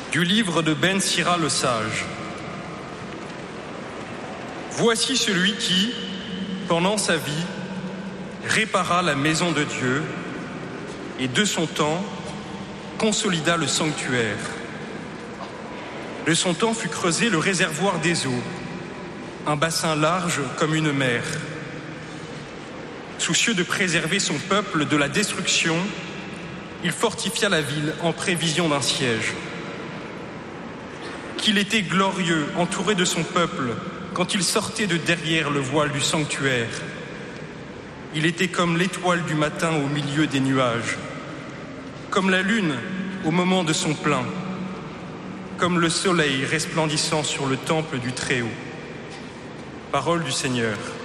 Du livre de Ben Sira le sage. Voici celui qui, pendant sa vie, répara la maison de Dieu et de son temps consolida le sanctuaire. De son temps fut creusé le réservoir des eaux, un bassin large comme une mer. Soucieux de préserver son peuple de la destruction, il fortifia la ville en prévision d'un siège. Qu'il était glorieux, entouré de son peuple, quand il sortait de derrière le voile du sanctuaire. Il était comme l'étoile du matin au milieu des nuages, comme la lune au moment de son plein, comme le soleil resplendissant sur le temple du Très-Haut. Parole du Seigneur.